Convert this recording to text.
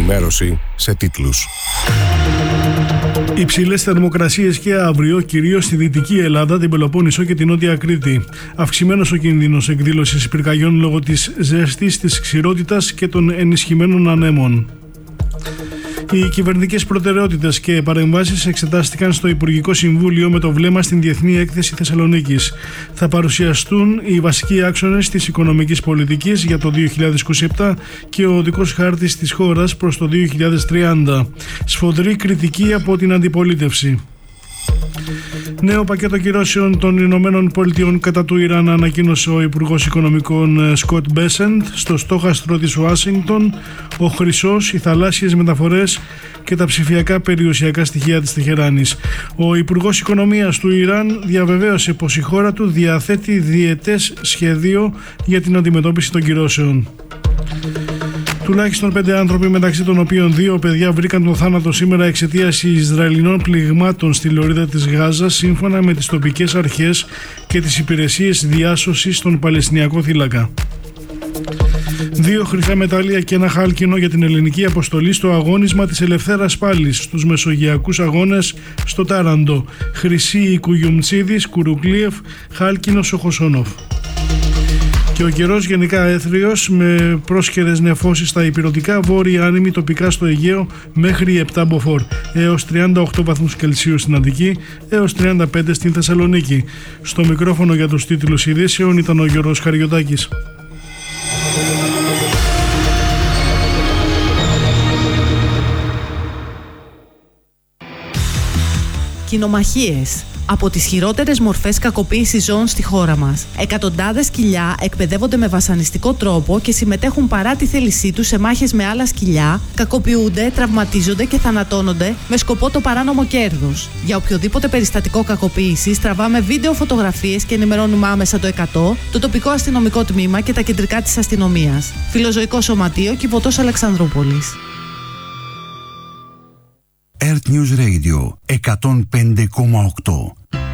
Ενημέρωση σε τίτλους. Υψηλές θερμοκρασίες και αύριο, κυρίως στη Δυτική Ελλάδα, την Πελοπόννησο και την Νότια Κρήτη. Αυξημένος ο κίνδυνος εκδήλωσης πυρκαγιών λόγω της ζέστης, της ξηρότητας και των ενισχυμένων ανέμων. Οι κυβερνητικές προτεραιότητες και παρεμβάσεις εξετάστηκαν στο Υπουργικό Συμβούλιο με το βλέμμα στην Διεθνή Έκθεση Θεσσαλονίκης. Θα παρουσιαστούν οι βασικοί άξονες της οικονομικής πολιτικής για το 2027 και ο οδικός χάρτης της χώρας προς το 2030. Σφοδρή κριτική από την αντιπολίτευση. Νέο πακέτο κυρώσεων των Ηνωμένων Πολιτειών κατά του Ιράν ανακοίνωσε ο Υπουργός Οικονομικών Σκοτ Μπέσεντ στο στόχαστρο της Ουάσιγκτον, ο χρυσός, οι θαλάσσιες μεταφορές και τα ψηφιακά περιουσιακά στοιχεία της Τεχεράνης. Ο Υπουργός Οικονομίας του Ιράν διαβεβαίωσε πως η χώρα του διαθέτει διετές σχέδιο για την αντιμετώπιση των κυρώσεων. Τουλάχιστον 5 άνθρωποι, μεταξύ των οποίων 2 παιδιά, βρήκαν τον θάνατο σήμερα εξαιτίας Ισραηλινών πληγμάτων στη λωρίδα της Γάζας, σύμφωνα με τις τοπικές αρχές και τις υπηρεσίες διάσωσης στον Παλαιστινιακό θύλακα. 2 χρυσά μετάλλια και 1 χάλκινο για την ελληνική αποστολή στο αγώνισμα της Ελευθέρας Πάλης στους Μεσογειακούς Αγώνες στο Τάραντο. Χρυσή η Κουγιουμτσίδης, Κουρουκλίεφ, χάλκινος ο Χωσόνοφ. Και ο καιρός γενικά έθριος με πρόσχερες νεφώσεις στα ηπειρωτικά, βόρεια άνεμη τοπικά στο Αιγαίο μέχρι 7 μποφόρ, έως 38 βαθμούς Κελσίου στην Αττική, έως 35 στην Θεσσαλονίκη. Στο μικρόφωνο για τους τίτλους ειδήσεων ήταν ο Γιώργος Χαριωτάκης. Κοινομαχίες. Από τις χειρότερες μορφές κακοποίησης ζώων στη χώρα μας. Εκατοντάδες σκυλιά εκπαιδεύονται με βασανιστικό τρόπο και συμμετέχουν παρά τη θέλησή τους σε μάχες με άλλα σκυλιά, κακοποιούνται, τραυματίζονται και θανατώνονται με σκοπό το παράνομο κέρδος. Για οποιοδήποτε περιστατικό κακοποίησης τραβάμε βίντεο, φωτογραφίες και ενημερώνουμε άμεσα το 100, το τοπικό αστυνομικό τμήμα και τα κεντρικά της αστυνομίας. Φιλοζωικό Σωματείο, Κιβωτός Αλεξανδρούπολης. Earth News Radio 105,8.